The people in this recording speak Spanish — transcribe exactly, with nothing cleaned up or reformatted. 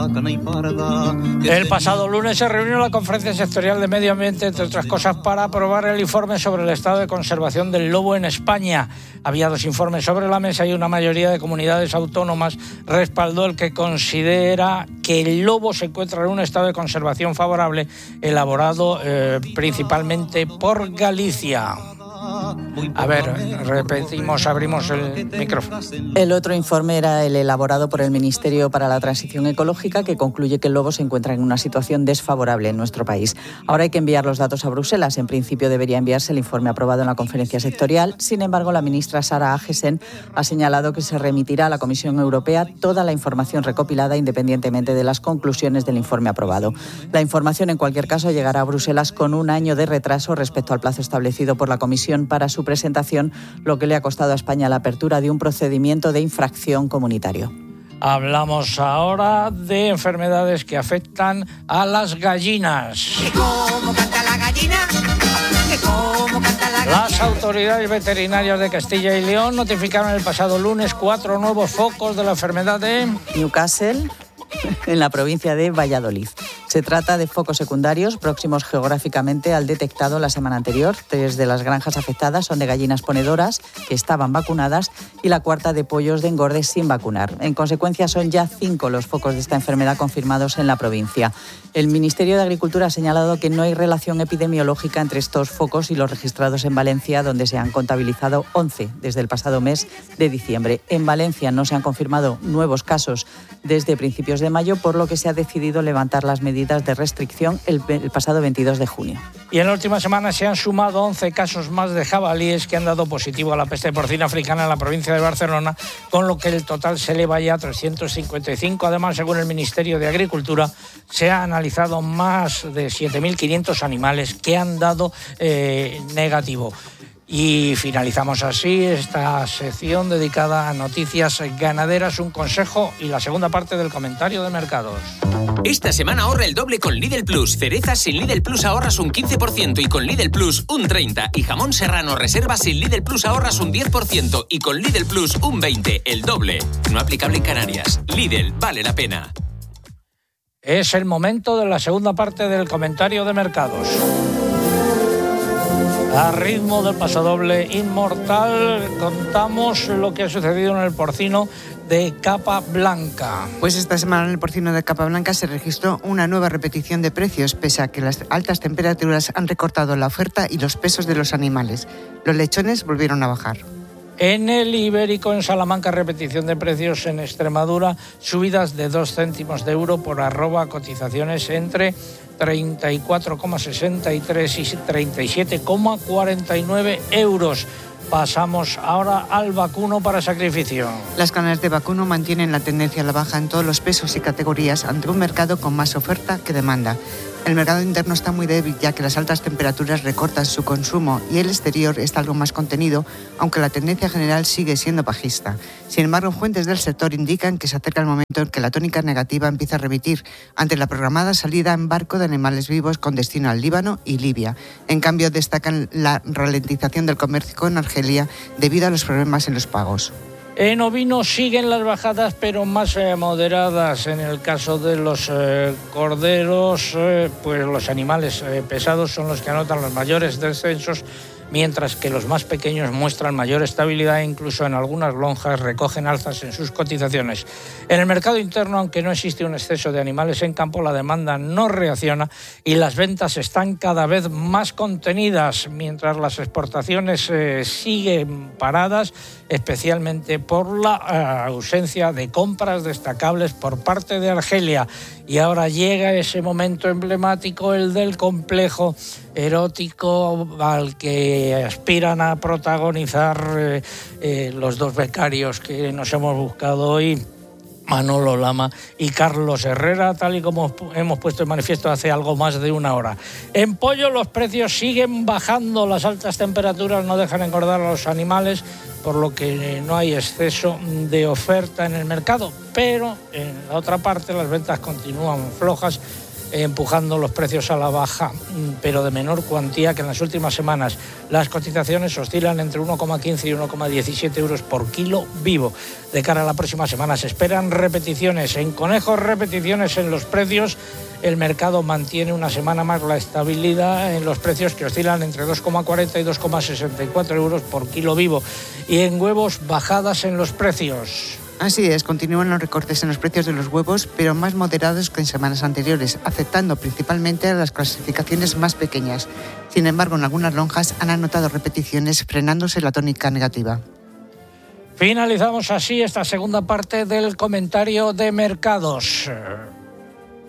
El pasado lunes se reunió la Conferencia Sectorial de Medio Ambiente, entre otras cosas, para aprobar el informe sobre el estado de conservación del lobo en España. Había dos informes sobre la mesa y una mayoría de comunidades autónomas respaldó el que considera que el lobo se encuentra en un estado de conservación favorable, elaborado eh, principalmente por Galicia. A ver, repetimos, abrimos el micrófono. El otro informe era el elaborado por el Ministerio para la Transición Ecológica, que concluye que el lobo se encuentra en una situación desfavorable en nuestro país. Ahora hay que enviar los datos a Bruselas. En principio debería enviarse el informe aprobado en la conferencia sectorial. Sin embargo, la ministra Sara Agesen ha señalado que se remitirá a la Comisión Europea toda la información recopilada independientemente de las conclusiones del informe aprobado. La información, en cualquier caso, llegará a Bruselas con un año de retraso respecto al plazo establecido por la Comisión para su presentación, lo que le ha costado a España la apertura de un procedimiento de infracción comunitario. Hablamos ahora de enfermedades que afectan a las gallinas. ¿Cómo canta la gallina? ¿Cómo canta la gallina? Las autoridades veterinarias de Castilla y León notificaron el pasado lunes cuatro nuevos focos de la enfermedad de Newcastle, en la provincia de Valladolid. Se trata de focos secundarios próximos geográficamente al detectado la semana anterior. Tres de las granjas afectadas son de gallinas ponedoras que estaban vacunadas y la cuarta de pollos de engorde sin vacunar. En consecuencia, son ya cinco los focos de esta enfermedad confirmados en la provincia. El Ministerio de Agricultura ha señalado que no hay relación epidemiológica entre estos focos y los registrados en Valencia, donde se han contabilizado once desde el pasado mes de diciembre. En Valencia no se han confirmado nuevos casos desde principios de mayo, por lo que se ha decidido levantar las medidas de restricción el, el pasado veintidós de junio. Y en la última semana se han sumado once casos más de jabalíes que han dado positivo a la peste porcina africana en la provincia de Barcelona, con lo que el total se eleva ya a trescientos cincuenta y cinco. Además, según el Ministerio de Agricultura, se han analizado más de siete mil quinientos animales que han dado eh, negativo. Y finalizamos así esta sección dedicada a noticias ganaderas, un consejo y la segunda parte del comentario de mercados. Esta semana ahorra el doble con Lidl Plus. Cerezas sin Lidl Plus ahorras un quince por ciento y con Lidl Plus un treinta por ciento. Y jamón serrano reserva sin Lidl Plus ahorras un diez por ciento y con Lidl Plus un veinte por ciento, el doble. No aplicable en Canarias. Lidl, vale la pena. Es el momento de la segunda parte del comentario de mercados. A ritmo del pasodoble inmortal, contamos lo que ha sucedido en el porcino de capa blanca. Pues esta semana en el porcino de capa blanca se registró una nueva repetición de precios, pese a que las altas temperaturas han recortado la oferta y los pesos de los animales. Los lechones volvieron a bajar. En el ibérico, en Salamanca, repetición de precios. En Extremadura, subidas de dos céntimos de euro por arroba, cotizaciones entre treinta y cuatro coma sesenta y tres y treinta y siete coma cuarenta y nueve euros. Pasamos ahora al vacuno para sacrificio. Las carnes de vacuno mantienen la tendencia a la baja en todos los pesos y categorías ante un mercado con más oferta que demanda. El mercado interno está muy débil, ya que las altas temperaturas recortan su consumo, y el exterior está algo más contenido, aunque la tendencia general sigue siendo bajista. Sin embargo, fuentes del sector indican que se acerca el momento en que la tónica negativa empieza a remitir ante la programada salida en barco de animales vivos con destino al Líbano y Libia. En cambio, destacan la ralentización del comercio con Argelia debido a los problemas en los pagos. En ovino siguen las bajadas, pero más eh, moderadas. En el caso de los eh, corderos, eh, pues los animales eh, pesados son los que anotan los mayores descensos, mientras que los más pequeños muestran mayor estabilidad e incluso en algunas lonjas recogen alzas en sus cotizaciones. En el mercado interno, aunque no existe un exceso de animales en campo, la demanda no reacciona y las ventas están cada vez más contenidas, mientras las exportaciones eh, siguen paradas, especialmente por la uh, ausencia de compras destacables por parte de Argelia. Y ahora llega ese momento emblemático, el del complejo erótico al que aspiran a protagonizar eh, eh, los dos becarios que nos hemos buscado hoy, Manolo Lama y Carlos Herrera, tal y como hemos puesto en manifiesto hace algo más de una hora. En pollo los precios siguen bajando, las altas temperaturas no dejan engordar a los animales, por lo que no hay exceso de oferta en el mercado, pero en la otra parte las ventas continúan flojas empujando los precios a la baja, pero de menor cuantía que en las últimas semanas. Las cotizaciones oscilan entre uno coma quince y uno coma diecisiete euros por kilo vivo. De cara a la próxima semana se esperan repeticiones. En conejos, repeticiones en los precios. El mercado mantiene una semana más la estabilidad en los precios, que oscilan entre dos coma cuarenta y dos coma sesenta y cuatro euros por kilo vivo. Y en huevos, bajadas en los precios. Así es, continúan los recortes en los precios de los huevos, pero más moderados que en semanas anteriores, afectando principalmente a las clasificaciones más pequeñas. Sin embargo, en algunas lonjas han anotado repeticiones, frenándose la tónica negativa. Finalizamos así esta segunda parte del comentario de mercados.